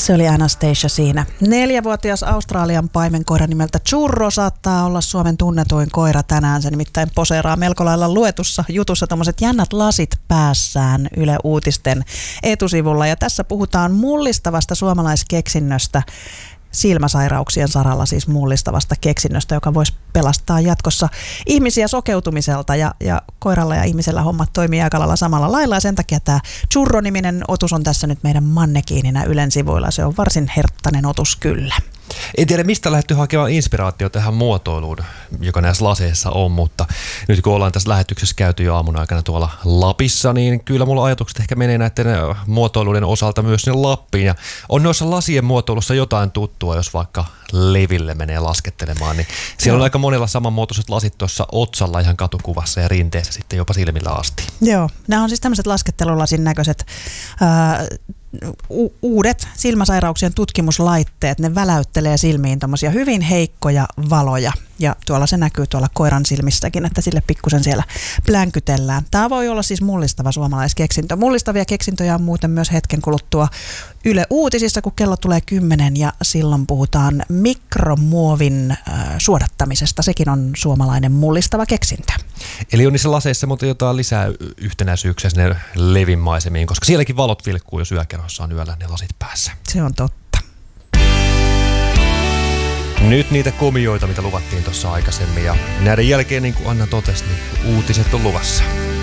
Se oli Anastasia siinä. 4-vuotias Australian paimenkoira nimeltä Churro saattaa olla Suomen tunnetuin koira tänään. Se nimittäin poseeraa melko lailla luetussa jutussa tommoset jännät lasit päässään Yle Uutisten etusivulla. Ja tässä puhutaan mullistavasta suomalaiskeksinnöstä. Silmäsairauksien saralla siis mullistavasta keksinnöstä, joka voisi pelastaa jatkossa ihmisiä sokeutumiselta. Ja koiralla ja ihmisellä hommat toimii aika lailla samalla lailla. Ja sen takia tämä Churro-niminen otus on tässä nyt meidän mannekiininä Ylen sivuilla. Se on varsin herttainen otus kyllä. En tiedä, mistä lähdetty hakemaan inspiraatiota tähän muotoiluun, joka näissä laseissa on, mutta nyt kun ollaan tässä lähetyksessä käyty jo aamun aikana tuolla Lapissa, niin kyllä mulla ajatukset ehkä menee näiden muotoiluiden osalta myös sinne Lappiin. Ja on noissa lasien muotoilussa jotain tuttua, jos vaikka Leville menee laskettelemaan, niin siellä on aika monella samanmuotoiset lasit tuossa otsalla ihan katukuvassa ja rinteessä sitten jopa silmillä asti. Joo, nämä on siis tämmöiset laskettelulasin näköiset uudet silmäsairauksien tutkimuslaitteet. Ne väläyttelee silmiin tommosia hyvin heikkoja valoja. Ja tuolla se näkyy tuolla koiran silmissäkin, että sille pikkusen siellä plänkytellään. Tämä voi olla siis mullistava suomalaiskeksintö. Mullistavia keksintöjä on muuten myös hetken kuluttua Yle Uutisissa, kun kello tulee 10 ja silloin puhutaan mikromuovin suodattamisesta. Sekin on suomalainen mullistava keksintö. Eli on niissä laseissa mutta jotain lisää yhtenäisyyksiä sinne Levin maisemiin, koska sielläkin valot vilkkuu, jos yökerhossa on yöllä ne lasit päässä. Se on totta. Nyt niitä komioita, mitä luvattiin tuossa aikaisemmin, ja näiden jälkeen, niin kuin Anna totesi, niin uutiset on luvassa.